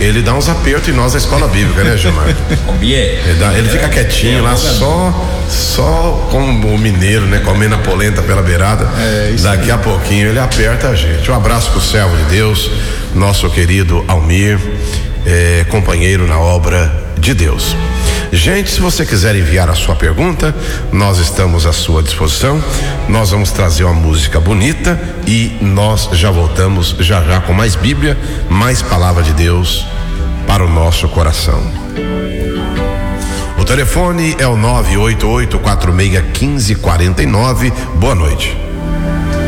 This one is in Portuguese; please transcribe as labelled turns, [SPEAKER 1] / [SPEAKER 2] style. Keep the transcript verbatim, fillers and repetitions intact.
[SPEAKER 1] ele dá uns apertos em nós na escola bíblica, né, Gilmar? Ele, dá, ele fica quietinho lá, só, só como o mineiro, né? Comendo a polenta pela beirada.
[SPEAKER 2] É, isso
[SPEAKER 1] Daqui
[SPEAKER 2] aí.
[SPEAKER 1] a pouquinho ele aperta a gente. Um abraço pro servo de Deus, nosso querido Almir, é, companheiro na obra de Deus. Gente, se você quiser enviar a sua pergunta, nós estamos à sua disposição. Nós vamos trazer uma música bonita e nós já voltamos já já com mais Bíblia, mais palavra de Deus para o nosso coração. O telefone é o nove oito oito, quatro seis um cinco, quatro nove. Boa noite.